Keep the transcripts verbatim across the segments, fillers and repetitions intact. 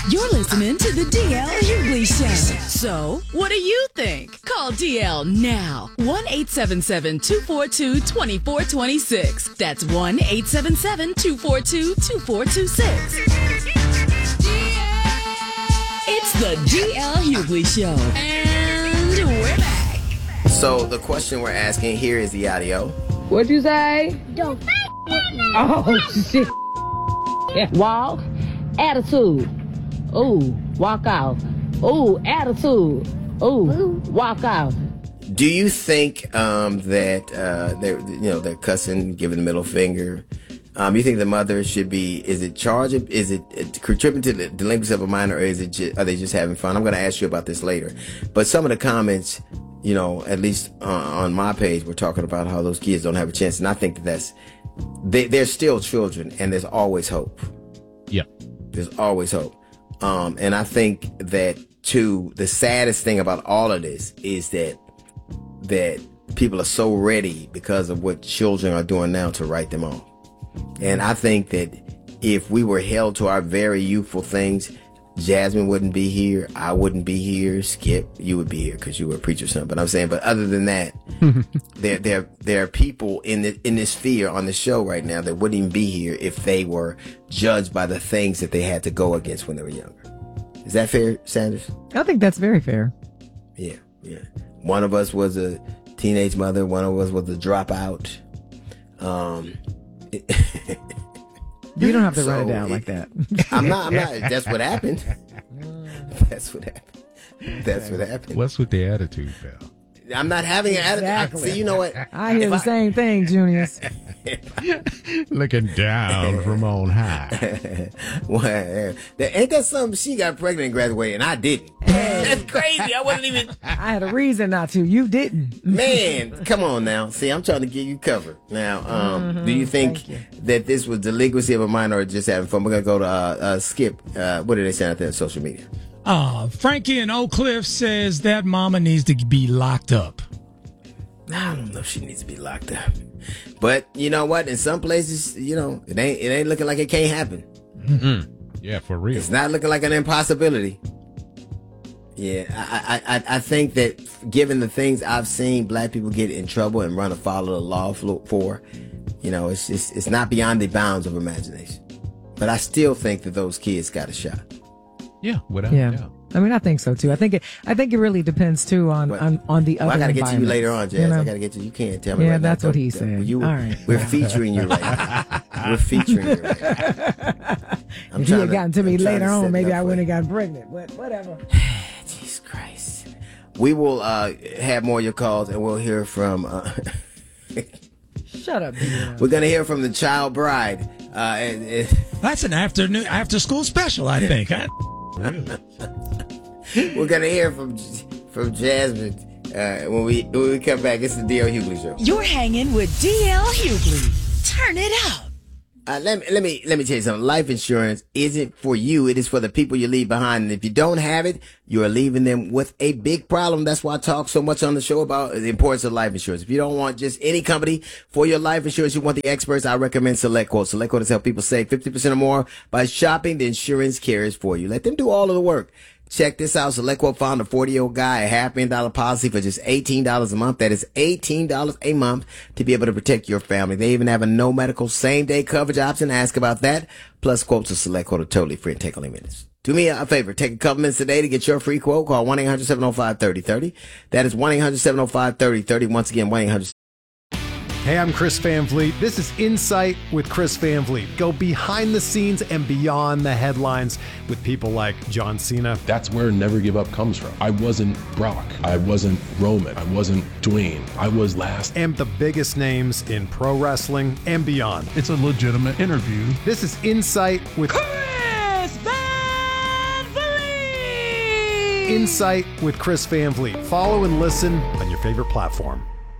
You're listening to the D L Hughley Show. So, what do you think? Call D L now. one eight seven seven, two four two, two four two six. That's one eight seven seven, two four two, two four two six. It's the D L Hughley Show. And we're back. So, the question we're asking here is the audio. What'd you say? Don't Oh, shit. Yeah. Walk. Attitude. Ooh, walk out. Ooh, attitude. Ooh, walk out. Do you think um, that uh, they're, you know, they're cussing, giving the middle finger? Um, you think the mother should be? Is it charged? Is it contributing to the delinquency of a minor, or is it? Just, are they just having fun? I'm going to ask you about this later. But some of the comments, you know, at least uh, on my page, we're talking about how those kids don't have a chance, and I think that that's they, they're still children, and there's always hope. Yeah, there's always hope. Um, and I think that too, the saddest thing about all of this is that that people are so ready because of what children are doing now to write them off. And I think that if we were held to our very youthful things, Jasmine wouldn't be here. I wouldn't be here. Skip, you would be here because you were a preacher or something. But I'm saying, but other than that, there, there, there are people in the, in this sphere on the show right now that wouldn't even be here if they were judged by the things that they had to go against when they were younger. Is that fair, Sanders? I think that's very fair. Yeah, yeah. One of us was a teenage mother. One of us was a dropout. Um, you don't have to so write it down it, like that. I'm not. I'm not. That's what happened. That's what happened. That's what happened. What's with the attitude, pal? I'm not having an exactly. attitude. See, you know what? I hear if the I, same thing, Junius. Looking down from on high. Well, ain't that something? She got pregnant and graduated, and I didn't. That's crazy. I wasn't even. I had a reason not to. You didn't. Man, come on now. See, I'm trying to get you covered. Now, um, mm-hmm. do you think you. that this was delinquency of a minor or just having fun? We're going to go to uh, uh, Skip. Uh, what did they say out there on social media? Uh, Frankie in Oak Cliff says that mama needs to be locked up. I don't know if she needs to be locked up. But you know what? In some places, you know, it ain't it ain't looking like it can't happen. Mm-hmm. Yeah, for real. It's not looking like an impossibility. Yeah, I, I, I think that given the things I've seen black people get in trouble and run afoul of the law for, you know, it's just, it's not beyond the bounds of imagination. But I still think that those kids got a shot. Yeah, without yeah. doubt. I mean, I think so too. I think it. I think it really depends too on But, on, on the well, other. I gotta get to you later on, Jazz. You know? I gotta get to you. You can't tell me. Yeah, right that's now. what he said. You, All right. We're featuring you right now. We're featuring you right now. I'm if you had gotten to me I'm later to on, set maybe it up I for wouldn't you. have gotten pregnant. But whatever. Jesus Christ. We will uh, have more of your calls, and we'll hear from. Uh, Shut up. Dear. We're gonna hear from the child bride. Uh, and, and, That's an afternoon after school special, I think. Huh? We're gonna hear from from Jasmine uh, when we when we come back. It's the D L Hughley Show. You're hanging with D L Hughley. Turn it up. Uh, let me let me let me tell you something. Life insurance isn't for you. It is for the people you leave behind. And if you don't have it, you are leaving them with a big problem. That's why I talk so much on the show about the importance of life insurance. If you don't want just any company for your life insurance, you want the experts, I recommend SelectQuote. SelectQuote has helped people save fifty percent or more by shopping the insurance carriers for you. Let them do all of the work. Check this out. SelectQuote found a forty-year-old guy a half million dollar policy for just eighteen dollars a month. That is eighteen dollars a month to be able to protect your family. They even have a no medical same day coverage option. Ask about that. Plus quotes of SelectQuote are totally free and take only minutes. Do me a favor. Take a couple minutes today to get your free quote. Call one eight hundred seven oh five three oh three oh. That is one eight hundred seven oh five three oh three oh. Once again, one eight hundred. Hey, I'm Chris Van Vliet. This is Insight with Chris Van Vliet. Go behind the scenes and beyond the headlines with people like John Cena. That's where Never Give Up comes from. I wasn't Brock. I wasn't Roman. I wasn't Dwayne. I was last. And the biggest names in pro wrestling and beyond. It's a legitimate interview. This is Insight with Chris Van Vliet. Insight with Chris Van Vliet. Follow and listen on your favorite platform.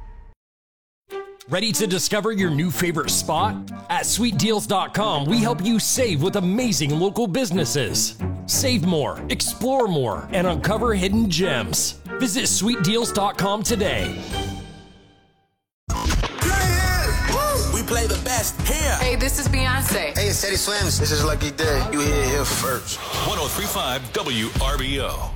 Ready to discover your new favorite spot? At sweet deals dot com, we help you save with amazing local businesses. Save more, explore more, and uncover hidden gems. Visit sweet deals dot com today. We play the best West here. Hey, this is Beyonce. Hey, it's Teddy Swims. This is Lucky Day. You hear it here first. one oh three point five W R B O.